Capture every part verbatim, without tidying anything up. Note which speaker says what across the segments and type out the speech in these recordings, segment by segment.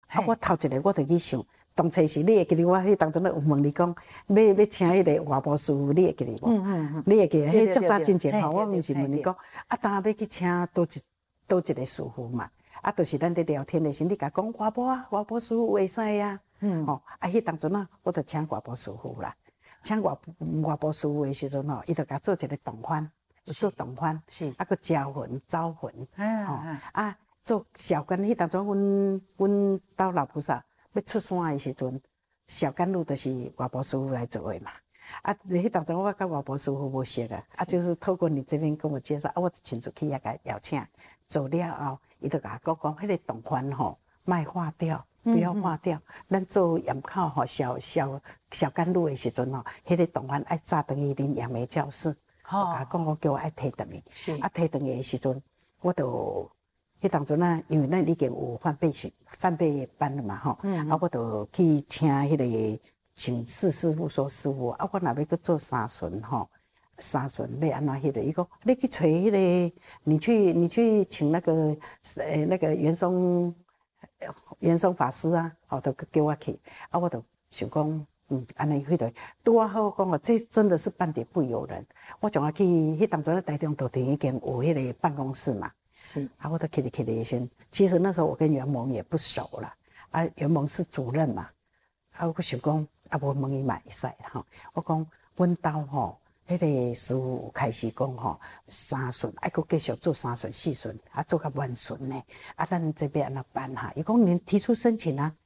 Speaker 1: 啊，我头一个我就去想，当初是你会记得我迄当阵咧有问你讲，要要请迄个外部师傅，你会记得无？嗯嗯嗯，你会记得？迄足早之前吼，我毋是问你讲，啊，当下要去请倒一倒一个师傅嘛？啊，就是咱伫聊天的时，你甲讲外部啊，外部师傅会使啊。嗯，吼，啊，迄当阵啊，我就请外部师傅啦。请外外部师傅的时阵吼，伊就甲做一个动番，做动番，是，啊，佮招魂、招魂，吼，啊，做小干迄当阵，阮阮兜老菩萨要出山的时阵，小干路就是外部师傅来做的嘛。啊，迄当阵我甲外部师傅无熟啊，啊，就是透过你这边跟我介绍，啊，我就亲自去遐甲邀请，做了后，伊就甲我讲，迄个动番吼，莫化掉。不要化掉，咱做盐口吼小小小甘露的时阵吼，迄个动番爱炸等于恁杨梅教室，我甲讲我叫我爱摕等于，啊摕等于的时阵，我就迄当阵啊，因为咱已经有翻倍训翻倍班了嘛吼，啊我就去请迄个请四师傅说师傅，啊我若要去做三巡吼，三巡要安怎迄个，伊讲你去找迄个，你去你去请那个呃那个袁松。元松法师啊，哦，都叫我去，啊，我就想讲，嗯，安尼迄个拄啊好讲哦，这真的是半点不由人。我将我去，迄当初在台中都已经有迄个办公室嘛，是，啊，我都去哩去哩先。其实那时候我跟袁蒙也不熟了，啊，袁蒙是主任嘛，啊，我想讲，啊，无问伊嘛会使啦吼，我讲，阮兜吼。迄个师傅开始讲吼，三巡爱阁继续做三巡、四巡，啊做到万巡呢。啊，咱这边安怎办哈？伊讲你提出申请啊。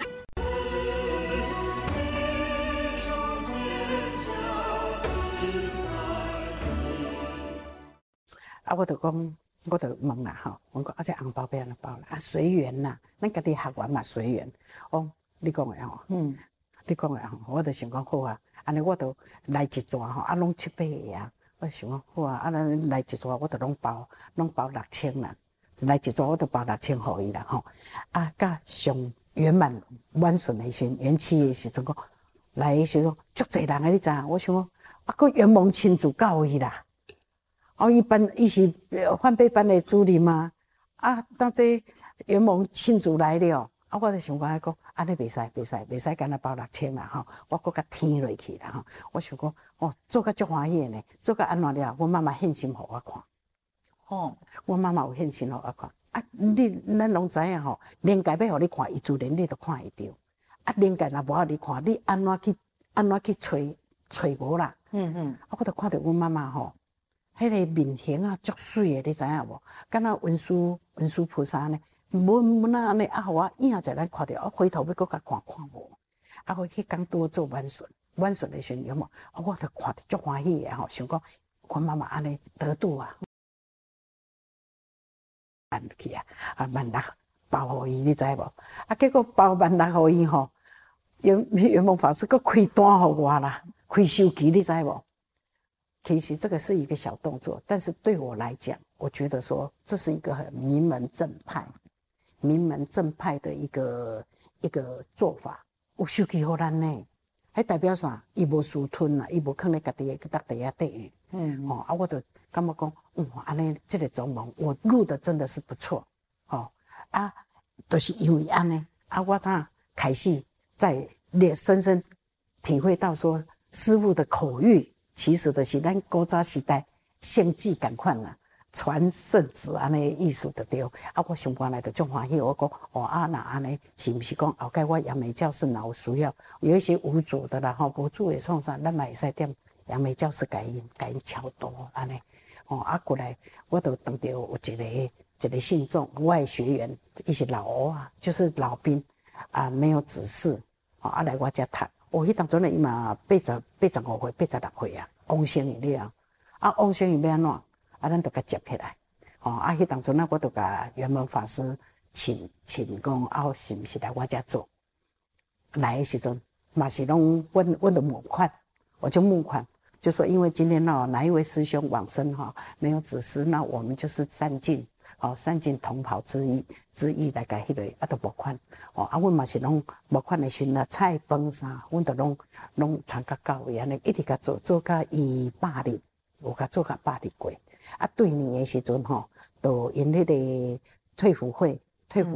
Speaker 1: 啊，我就讲，我就问啦吼，我讲啊，这红包要安怎包啦？啊，随缘啦，咱家己学员嘛随缘。哦，你讲的吼，嗯，你讲的吼，我就想讲好啊。安尼我就来一逝吼，啊，拢七八个啊。我想讲好啊，啊，咱来一逝我就拢包，拢包六千啦。来一逝我就包六千互伊啦吼。啊，甲上圆满完顺的时阵，元气的时阵讲来的时阵，足侪人啊，你知影？我想讲，啊，个圆梦亲自到伊啦。哦，伊班伊是换备班的主任嘛。啊，当这圆梦亲自来了。啊，我就想讲讲，安尼袂使，袂使，袂使，干那包六千啦吼，我搁甲添落去啦吼。我想讲，哦，做甲足欢喜呢，做甲安怎了？阮妈妈献心互我看，哦，阮妈妈有献心互我看。啊，你咱拢知影吼，灵界要互你看，伊自然你就看会着。啊，灵界若无互你看，你安怎去安怎去找找无啦？嗯嗯。啊，我就看到阮妈妈吼，迄个面型啊，足水的，你知影无？敢若文殊文殊菩萨呢？无无那安尼啊，互我影在咱看着，啊回头要搁甲看看无，啊我迄工拄做万顺，万顺的时阵有无？啊我着看着足欢喜的吼，想讲阮妈妈安尼得度啊，办去啊，啊万六包互伊，你知无？啊结果包万六互伊吼，圆圆梦法师搁开单互我啦，开收机，你知无？其实这个是一个小动作，但是对我来讲，我觉得说这是一个很名门正派。名门正派的一个一个做法，有收起互咱呢，迄代表啥？伊无私吞啦，伊无放咧家己诶个地下底。嗯，哦，啊，我就感觉讲，嗯，安尼这个总盟我录的真的是不错，哦，啊，就是因为安尼，啊，我才开始在咧深深体会到说，师父的口谕其实就是咱古早时代献祭共款啦。传圣旨安尼意思就对，啊！我上班来就足欢喜，我讲哦啊，那安尼是毋是讲后盖我杨梅教室若有需要，有一些无主的啦吼，无主的创啥，咱嘛会使踮杨梅教室甲因甲因超度安尼，哦啊过来，我就当着有一个一个信众，我的学员，伊是老欧啊，就是老兵啊，没有指示，哦啊来我遮读，哦，迄当阵咧伊嘛八十八十五岁，八十六岁啊，王生伊了，啊王生伊要安怎？啊，咱就甲接起来，哦，啊，迄当阵啊，我就甲圆满法师请请讲，啊，是毋是来我遮做？来的时阵，嘛是拢问问的募款，我就募款，就说因为今天哦，哪一位师兄往生哈、哦，没有指示，那我们就是善尽，哦，善尽同袍之意之意来甲迄个啊，都募款，哦，啊，阮嘛是拢募款的时阵啊，菜饭啥，阮都拢拢传甲到位安尼，一直甲做做甲伊百日，有甲做甲百日过。啊，对年的时阵吼，就因迄个退辅会